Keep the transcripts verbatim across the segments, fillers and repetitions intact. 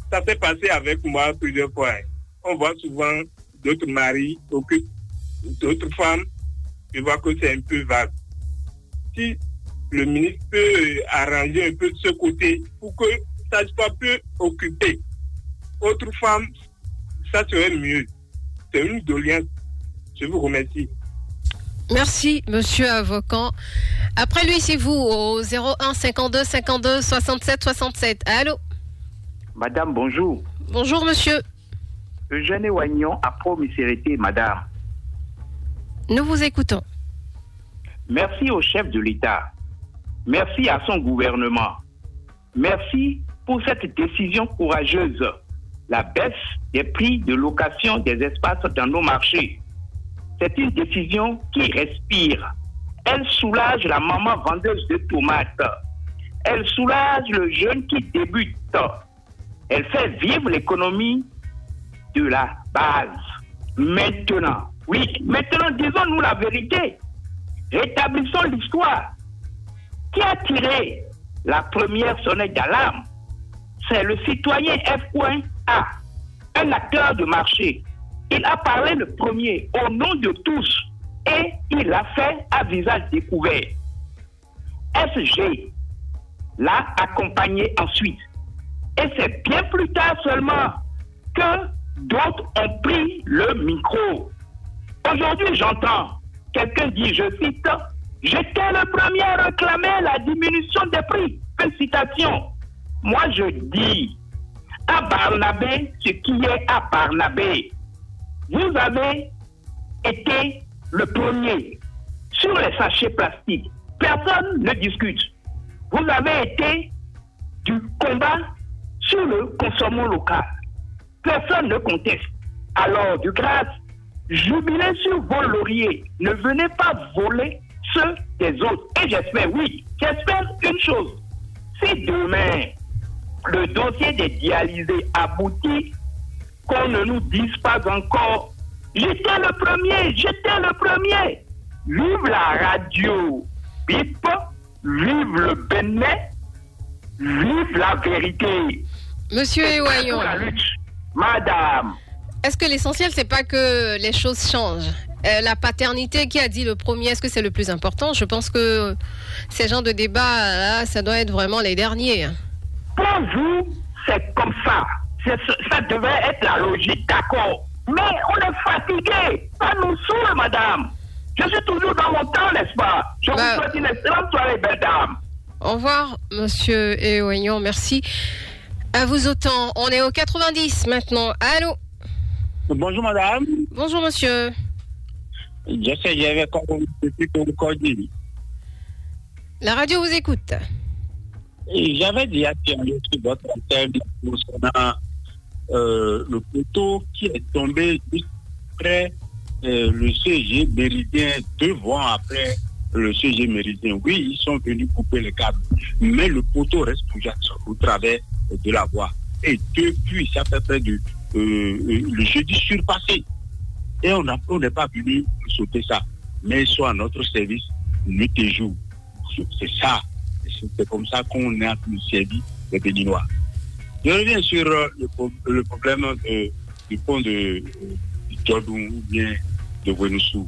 Ça s'est passé avec moi plusieurs fois. On voit souvent d'autres maris occupent d'autres femmes. Je vois que c'est un peu vague. Si le ministre peut arranger un peu de ce côté pour que ça soit plus occupé. Autres femmes, ça serait mieux. C'est une doléance. Je vous remercie. Merci, monsieur avocat. Après lui, c'est vous, au zéro un cinquante-deux cinquante-deux soixante-sept soixante-sept. Allô? Madame, bonjour. Bonjour, monsieur. Eugène Wagnon a promisérité, madame. Nous vous écoutons. Merci au chef de l'État. Merci à son gouvernement. Merci pour cette décision courageuse. La baisse des prix de location des espaces dans nos marchés. C'est une décision qui respire. Elle soulage la maman vendeuse de tomates. Elle soulage le jeune qui débute. Elle fait vivre l'économie de la base. Maintenant, oui, maintenant disons-nous la vérité. Rétablissons l'histoire. Qui a tiré la première sonnette d'alarme? C'est le citoyen F A, un acteur de marché. Il a parlé le premier au nom de tous et il l'a fait à visage découvert. S G l'a accompagné ensuite. Et c'est bien plus tard seulement que d'autres ont pris le micro. Aujourd'hui, j'entends quelqu'un dire, je cite, « J'étais le premier à réclamer la diminution des prix. » Félicitations. Moi, je dis, à Barnabé, ce qui est à Barnabé. Vous avez été le premier sur les sachets plastiques. Personne ne discute. Vous avez été du combat sur le consommant local. Personne ne conteste. Alors, de grâce, jubilez sur vos lauriers. Ne venez pas voler ceux des autres. Et j'espère, oui, j'espère une chose. Si demain, le dossier des dialysés aboutit, qu'on ne nous dise pas encore, j'étais le premier, j'étais le premier. Vive la radio, bip, vive le Bénin, vive la vérité. Monsieur Ewayon, madame. Est-ce que l'essentiel, c'est pas que les choses changent? Euh, la paternité, qui a dit le premier, est-ce que c'est le plus important? Je pense que ces genres de débats, là, ça doit être vraiment les derniers. Pour vous, c'est comme ça. C'est, ça devait être la logique, d'accord. Mais on est fatigué. Ça nous saoule, madame. Je suis toujours dans mon temps, n'est-ce pas? Je bah, vous souhaite une excellente soirée, belle dame. Au revoir, monsieur Ewayon, merci. À vous autant. On est au quatre-vingt-dix maintenant. Allô? Bonjour, madame. Bonjour, monsieur. Je sais, j'avais compris depuis que vous codiez. La radio vous écoute. Et j'avais dit à Pierre sur votre antenne concernant euh, le poteau qui est tombé juste après euh, le C G Méridien, deux mois après le C G Méridien. Oui, ils sont venus couper le câble, mais le poteau reste toujours au travers de la voie. Et depuis, ça fait près de euh, le jeudi surpassé. Et on n'est pas venu sauter ça. Mais soit à notre service, nuit et jour. C'est ça. C'est comme ça qu'on a servi les Béninois. Je reviens sur euh, le, le problème de, du pont de euh, Djodou ou bien de Wenoussou.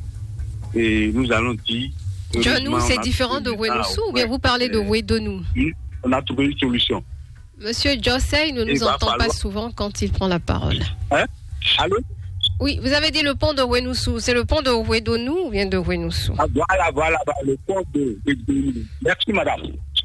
Et nous allons dire... Djodou, c'est différent de Wenoussou ou bien vous parlez de Wedonou? On a trouvé une solution. Monsieur Jossey ne nous entend falloir... pas souvent quand il prend la parole. Hein? Allô? Oui, vous avez dit le pont de Wenoussou. C'est le pont de Wedonou ou bien de Wenoussou? Ah, voilà, voilà, voilà, le pont de Wedonou. Merci, madame.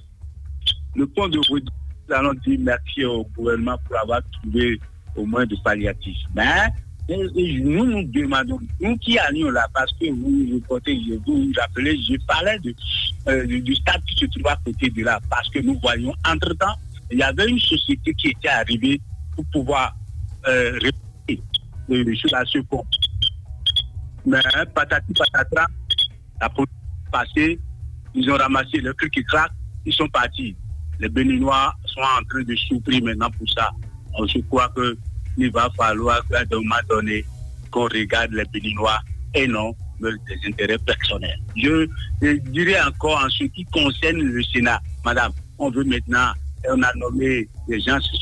Le pont de Wedonou, nous allons dire merci au gouvernement pour avoir trouvé au moins de palliatifs. Mais et, et nous nous demandons, nous qui allions là, parce que vous vous portez, je vous rappelez, je parlais de, euh, du, du stade qui se trouve à côté de là, parce que nous voyons, entre-temps, il y avait une société qui était arrivée pour pouvoir euh, répéter euh, sur la seconde. Mais patati patata, la police est passée, ils ont ramassé le truc qui craque, ils sont partis. Les Béninois sont en train de souffrir maintenant pour ça. Donc, je crois qu'il va falloir qu'à un moment donné qu'on regarde les Béninois et non des intérêts personnels. Je, je dirais encore en ce qui concerne le Sénat, madame, on veut maintenant, on a nommé des gens